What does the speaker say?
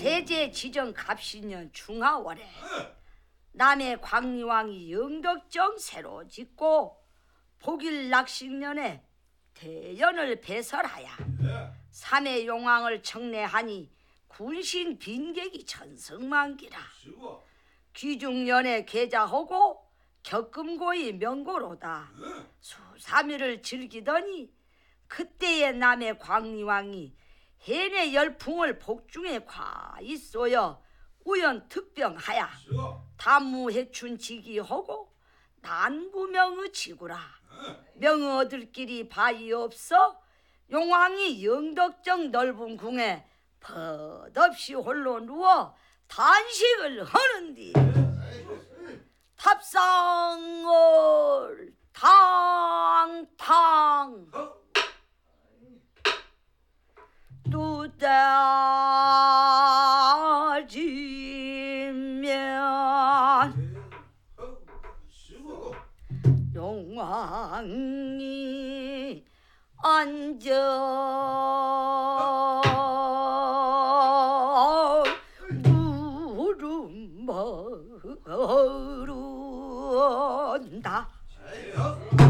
세제 지정 갑신년 중하월에 남해 광리왕이 영덕정 새로 짓고 복일 낙식년에 대연을 배설하여 삼해 용왕을 청례하니 군신 빈객이 천성만기라. 귀중년에 계자하고 격금고의 명고로다. 수삼일을 즐기더니 그때의 남해 광리왕이 해내 열풍을 복중에 과히 쏘여 우연특병하여 단무해춘 지기하고 난구명의 지구라. 명어들끼리 바위 없어 용왕이 영덕정 넓은 궁에 벗없이 홀로 누워 단식을 하는디 탑상을 탕탕 두다지면 용왕이 앉아 물음먹